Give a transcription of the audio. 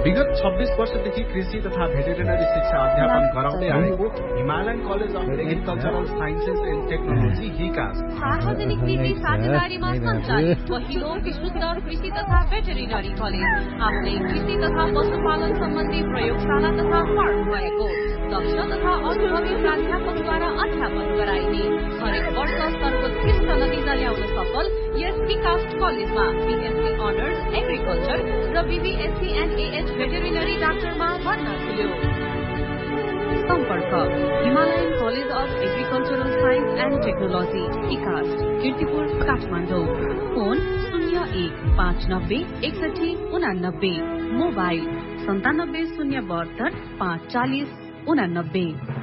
विगत 26 वर्षदेखि कृषि तथा भेटेरिनरी शिक्षा अध्यापन गराउँदै आएको Himalayan college of agricultural sciences and technology हिकास सार्वजनिक नीति साझेदारीमा सञ्चालित पहिलो विशुद्ध कृषि तथा भेटेरिनरी कलेज आफ्नै कृषि तथा पशुपालन सम्बन्धी प्रयोगशाला तथा फार्म भएको दक्ष तथा अनुभवी प्राध्यापकद्वारा अध्यापन गराइने हरेक वर्ष सर्वोत्कृष्ट नतिजा ल्याउन सफल यस विकास कलेजमा बीएससी अनर्स एग्रिकल्चर र बीबीएससी एन्ड एएच भेटेरिनरी डाक्टरमा भर्ना खुल्यो। सम्पर्क Himalayan college of agricultural science and technology इकास कीर्तिपुर काठमाडौँ। Phone 01596189 mobile 97 072 540 89।